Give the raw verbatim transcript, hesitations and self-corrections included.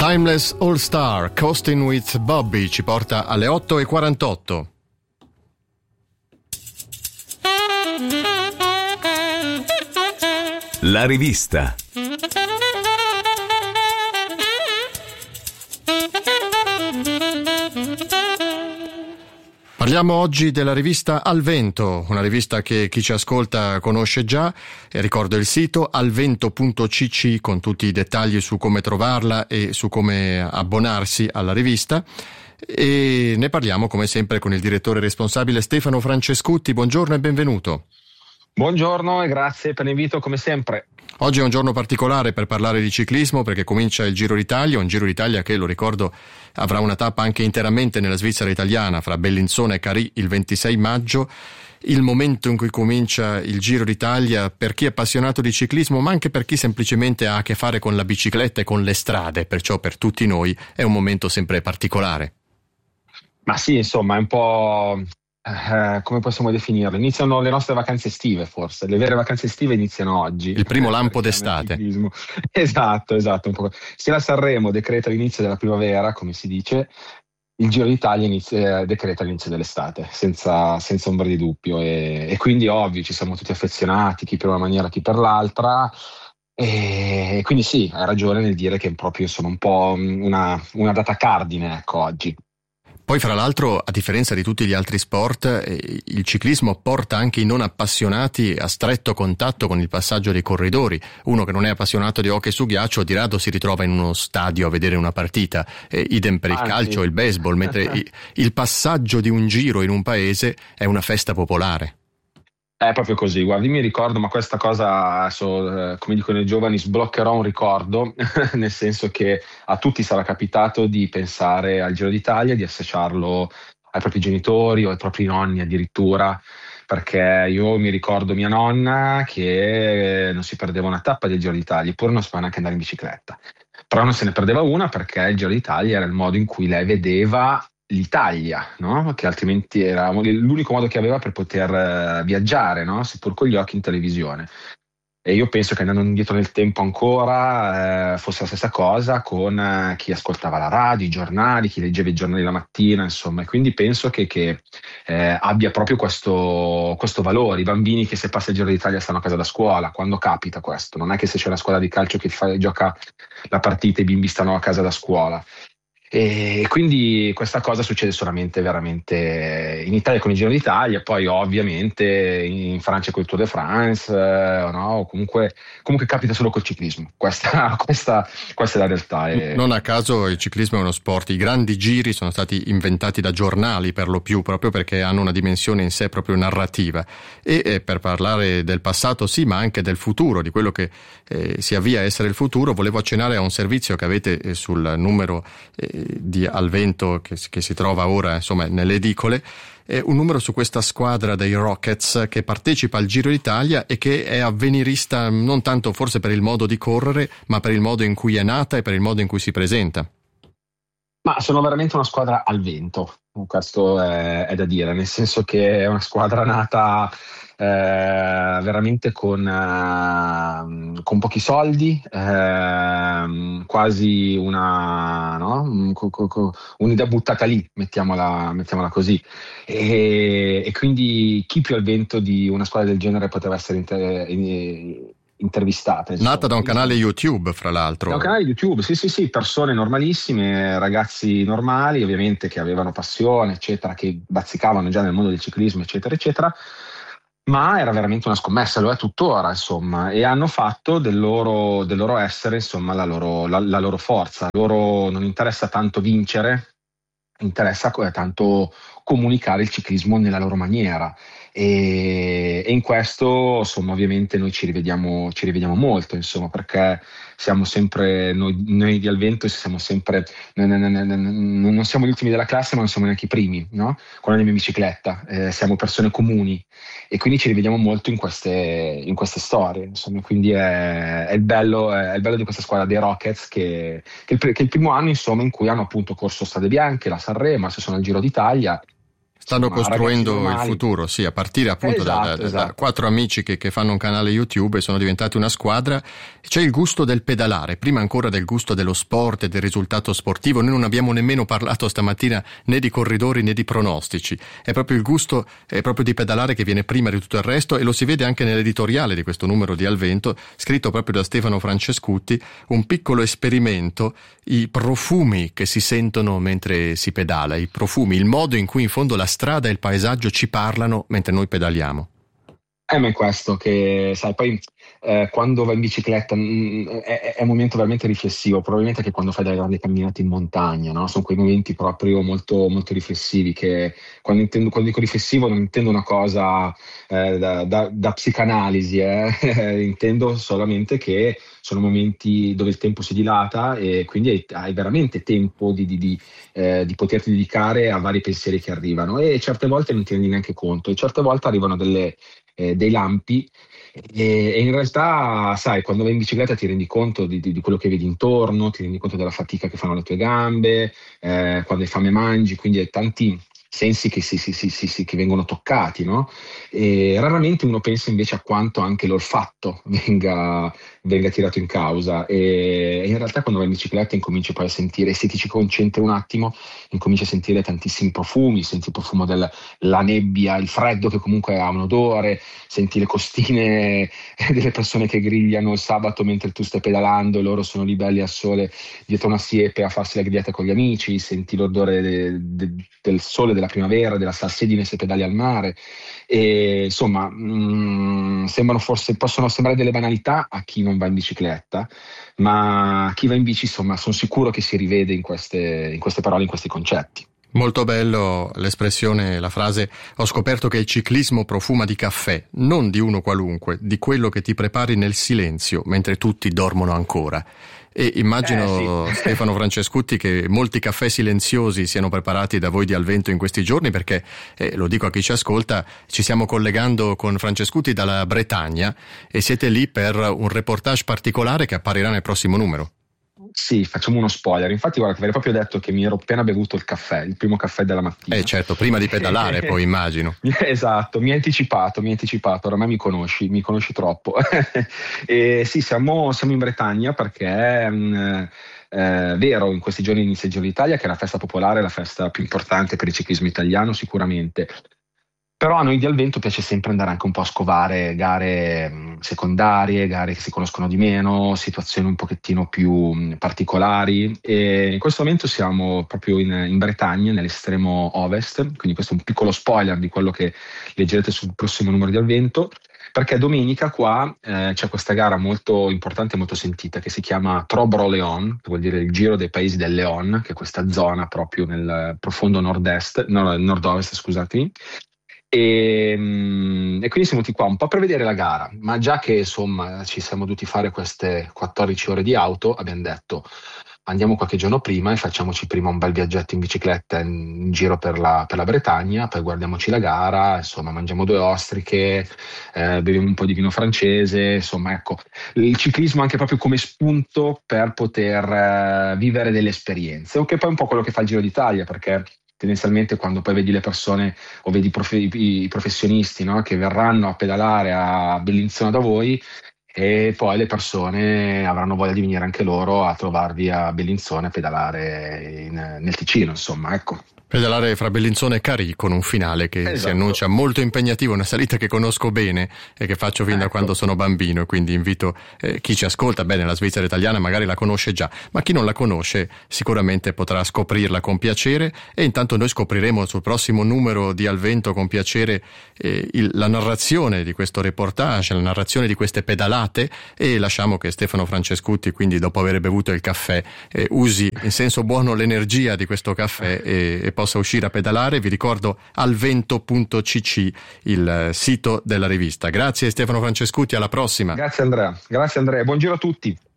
Timeless All Star, Coasting with Bobby, ci porta alle otto e quarantotto. La rivista. Parliamo oggi della rivista Al Vento, una rivista che chi ci ascolta conosce già. E ricordo il sito alvento punto cc con tutti i dettagli su come trovarla e su come abbonarsi alla rivista. E ne parliamo come sempre con il direttore responsabile Stefano Francescutti. Buongiorno e benvenuto. Buongiorno e grazie per l'invito come sempre. Oggi è un giorno particolare per parlare di ciclismo perché comincia il Giro d'Italia, un Giro d'Italia che, lo ricordo, avrà una tappa anche interamente nella Svizzera italiana fra Bellinzona e Carì il ventisei maggio. Il momento in cui comincia il Giro d'Italia, per chi è appassionato di ciclismo ma anche per chi semplicemente ha a che fare con la bicicletta e con le strade, perciò per tutti noi è un momento sempre particolare. Ma sì, insomma, è un po'... Eh, come possiamo definirle? Iniziano le nostre vacanze estive, forse. Le vere vacanze estive iniziano oggi. Il primo lampo d'estate. Esatto, esatto. Un po'. Se la Sanremo decreta l'inizio della primavera, come si dice, il Giro d'Italia inizia, decreta l'inizio dell'estate, senza, senza ombra di dubbio. E, e quindi, ovvio, ci siamo tutti affezionati, chi per una maniera, chi per l'altra. E quindi sì, hai ragione nel dire che è proprio insomma, un po' una, una data cardine, ecco, oggi. Poi, fra l'altro, a differenza di tutti gli altri sport, eh, il ciclismo porta anche i non appassionati a stretto contatto con il passaggio dei corridori. Uno che non è appassionato di hockey su ghiaccio di rado si ritrova in uno stadio a vedere una partita, eh, idem per il ah, calcio e sì. il baseball, mentre il, il passaggio di un giro in un paese è una festa popolare. È proprio così, guardi, mi ricordo, ma questa cosa, adesso, eh, come dicono i giovani, sbloccherò un ricordo, nel senso che a tutti sarà capitato di pensare al Giro d'Italia, di associarlo ai propri genitori o ai propri nonni addirittura, perché io mi ricordo mia nonna che non si perdeva una tappa del Giro d'Italia, eppure non sapeva neanche andare in bicicletta. Però non se ne perdeva una perché il Giro d'Italia era il modo in cui lei vedeva l'Italia, no? Che altrimenti era l'unico modo che aveva per poter uh, viaggiare, no? Seppur con gli occhi in televisione. E io penso che andando indietro nel tempo ancora eh, fosse la stessa cosa con eh, chi ascoltava la radio, i giornali, chi leggeva i giornali la mattina, insomma. E quindi penso che, che eh, abbia proprio questo, questo valore. I bambini che se passa il Giro d'Italia stanno a casa da scuola, quando capita questo? Non è che se c'è una squadra di calcio che fa, gioca la partita e i bimbi stanno a casa da scuola. E quindi questa cosa succede solamente veramente in Italia con il Giro d'Italia, poi ovviamente in Francia con il Tour de France, eh, no? O comunque, comunque capita solo col ciclismo. Questa, questa, questa è la realtà. E... Non a caso il ciclismo è uno sport, i grandi giri sono stati inventati da giornali per lo più, proprio perché hanno una dimensione in sé proprio narrativa. E eh, per parlare del passato sì, ma anche del futuro, di quello che eh, si avvia a essere il futuro, volevo accennare a un servizio che avete eh, sul numero eh, di Al Vento che, che si trova ora insomma nelle edicole, è un numero su questa squadra dei Rockets che partecipa al Giro d'Italia e che è avvenirista non tanto forse per il modo di correre ma per il modo in cui è nata e per il modo in cui si presenta. Ma sono veramente una squadra al vento, questo è, è da dire, nel senso che è una squadra nata eh, veramente con, eh, con pochi soldi, eh, quasi una, no? co, co, co, un'idea buttata lì, mettiamola, mettiamola così. E, e quindi chi più al vento di una squadra del genere poteva essere inter- in, intervistata. Insomma. Nata da un canale YouTube, fra l'altro. Da un canale YouTube, sì, sì, sì, persone normalissime, ragazzi normali, ovviamente che avevano passione, eccetera, che bazzicavano già nel mondo del ciclismo, eccetera, eccetera. Ma era veramente una scommessa, lo è tuttora, insomma, e hanno fatto del loro, del loro essere, insomma, la loro, la, la loro forza. A loro non interessa tanto vincere, interessa tanto comunicare il ciclismo nella loro maniera. E, e in questo insomma ovviamente noi ci rivediamo ci rivediamo molto, insomma, perché siamo sempre noi, noi di Al Vento siamo sempre non, non, non, non siamo gli ultimi della classe, ma non siamo neanche i primi, no? Con la mia bicicletta, eh, siamo persone comuni e quindi ci rivediamo molto in queste in queste storie, insomma, quindi è, è il bello è il bello di questa squadra dei Rockets che, che, il, che è il primo anno, insomma, in cui hanno appunto corso Strade Bianche, la Sanremo, adesso sono al Giro d'Italia. Stanno insomma, costruendo il futuro, sì, a partire appunto esatto, da, da, esatto. da quattro amici che, che fanno un canale YouTube e sono diventati una squadra. C'è il gusto del pedalare, prima ancora del gusto dello sport e del risultato sportivo. Noi non abbiamo nemmeno parlato stamattina né di corridori né di pronostici. È proprio il gusto è proprio di pedalare che viene prima di tutto il resto, e lo si vede anche nell'editoriale di questo numero di Al Vento, scritto proprio da Stefano Francescutti, un piccolo esperimento, i profumi che si sentono mentre si pedala, i profumi, il modo in cui in fondo la strada e il paesaggio ci parlano mentre noi pedaliamo. Eh, ma è questo che, sai, poi eh, quando vai in bicicletta mh, è, è un momento veramente riflessivo, probabilmente che quando fai delle grandi camminate in montagna, no? Sono quei momenti proprio molto, molto riflessivi, che quando, intendo, quando dico riflessivo non intendo una cosa eh, da, da, da psicanalisi, eh? Intendo solamente che sono momenti dove il tempo si dilata e quindi hai, hai veramente tempo di, di, di, eh, di poterti dedicare a vari pensieri che arrivano, e certe volte non ti rendi neanche conto, e certe volte arrivano delle Eh, dei lampi e, e in realtà, sai, quando vai in bicicletta ti rendi conto di, di, di quello che vedi intorno, ti rendi conto della fatica che fanno le tue gambe, eh, quando hai fame mangi, quindi hai tanti sensi che, si, si, si, si, si, che vengono toccati, no? E raramente uno pensa invece a quanto anche l'olfatto venga, venga tirato in causa, e, e in realtà quando vai in bicicletta incominci poi a sentire, se ti ci concentri un attimo, incominci a sentire tantissimi profumi, senti il profumo della nebbia, il freddo che comunque ha un odore, senti le costine delle persone che grigliano il sabato mentre tu stai pedalando e loro sono lì belli al sole dietro una siepe a farsi la grigliata con gli amici, senti l'odore de, de, del sole, della primavera, della salsedine se pedali al mare, e insomma mh, sembrano forse, possono sembrare delle banalità a chi non va in bicicletta, ma chi va in bici insomma sono sicuro che si rivede in queste, in queste parole, in questi concetti. Molto bello l'espressione, la frase: ho scoperto che il ciclismo profuma di caffè, non di uno qualunque, di quello che ti prepari nel silenzio mentre tutti dormono ancora. E immagino, eh, sì. Stefano Francescutti, che molti caffè silenziosi siano preparati da voi di Al Vento in questi giorni, perché, eh, lo dico a chi ci ascolta, ci stiamo collegando con Francescutti dalla Bretagna e siete lì per un reportage particolare che apparirà nel prossimo numero. Sì, facciamo uno spoiler. Infatti, guarda, ti avrei proprio detto che mi ero appena bevuto il caffè, il primo caffè della mattina. Eh certo, prima di pedalare, poi immagino. Esatto, mi hai anticipato, mi hai anticipato, oramai mi conosci, mi conosci troppo. E sì, siamo, siamo in Bretagna perché mh, eh, vero, in questi giorni inizia il Giro d'Italia, che è la festa popolare, la festa più importante per il ciclismo italiano sicuramente. Però a noi di Al Vento piace sempre andare anche un po' a scovare gare mh, secondarie, gare che si conoscono di meno, situazioni un pochettino più mh, particolari, e in questo momento siamo proprio in, in Bretagna, nell'estremo ovest, quindi questo è un piccolo spoiler di quello che leggerete sul prossimo numero di Al Vento, perché domenica qua eh, c'è questa gara molto importante e molto sentita che si chiama Trobro Leon, che vuol dire il Giro dei Paesi del Leon, che è questa zona proprio nel profondo nord-est, no, nord-ovest, scusatemi. E, e quindi siamo venuti qua un po' per vedere la gara, ma già che insomma ci siamo dovuti fare queste quattordici ore di auto, abbiamo detto andiamo qualche giorno prima e facciamoci prima un bel viaggetto in bicicletta in, in giro per la, per la Bretagna, poi guardiamoci la gara, insomma mangiamo due ostriche, eh, beviamo un po' di vino francese, insomma ecco, il ciclismo anche proprio come spunto per poter eh, vivere delle esperienze, che poi è un po' quello che fa il Giro d'Italia, perché tendenzialmente quando poi vedi le persone o vedi i, prof- i professionisti, no, che verranno a pedalare a Bellinzona da voi, e poi le persone avranno voglia di venire anche loro a trovarvi a Bellinzona e pedalare in, nel Ticino, insomma, ecco. Pedalare fra Bellinzona e Carì con un finale che esatto. si annuncia molto impegnativo, una salita che conosco bene e che faccio fin ecco. da quando sono bambino, e quindi invito eh, chi ci ascolta, bene, la Svizzera italiana magari la conosce già, ma chi non la conosce sicuramente potrà scoprirla con piacere, e intanto noi scopriremo sul prossimo numero di Al Vento con piacere eh, il, la narrazione di questo reportage, la narrazione di queste pedalate, e lasciamo che Stefano Francescutti, quindi dopo aver bevuto il caffè, eh, usi in senso buono l'energia di questo caffè e, e possa uscire a pedalare. Vi ricordo alvento punto cc, il sito della rivista. Grazie Stefano Francescutti, alla prossima. Grazie Andrea, grazie Andrea, buon giro a tutti.